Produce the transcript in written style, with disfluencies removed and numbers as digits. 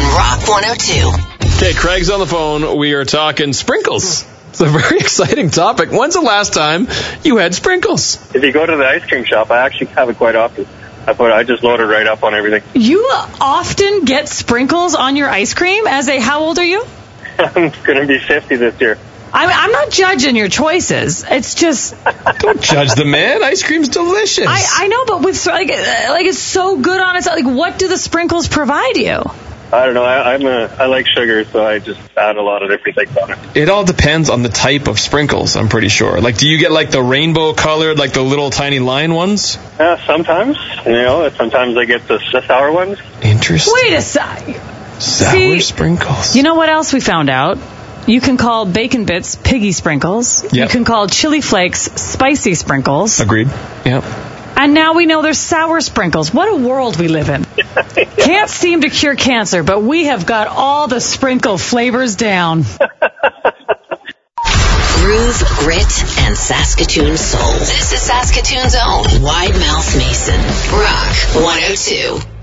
Rock 102. Okay, Craig's on the phone. We are talking sprinkles. It's a very exciting topic. When's the last time you had sprinkles? If you go to the ice cream shop, I actually have it quite often. I just load it right up on everything. You often get sprinkles on your ice cream? How old are you? I'm going to be 50 this year. I'm not judging your choices. It's just... Don't judge the man. Ice cream's delicious. I know, but with it's so good on its... what do the sprinkles provide you? I don't know. I like sugar, so I just add a lot of different things on it. It all depends on the type of sprinkles, I'm pretty sure. Do you get the rainbow colored, the little tiny line ones? Sometimes. Sometimes I get the sour ones. Interesting. Wait a second. Sour sprinkles. You know what else we found out? You can call Bacon Bits piggy sprinkles. Yep. You can call Chili Flakes spicy sprinkles. Agreed. Yep. And now we know there's sour sprinkles. What a world we live in. Can't seem to cure cancer, but we have got all the sprinkle flavors down. Groove, grit, and Saskatoon soul. This is Saskatoon's own Wide Mouth Mason. Rock 102.